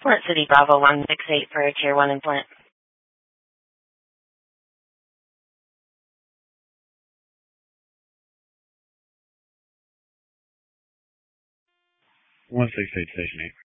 Flint City Bravo 168 for a Tier 1 in Flint. One 168 Station 8.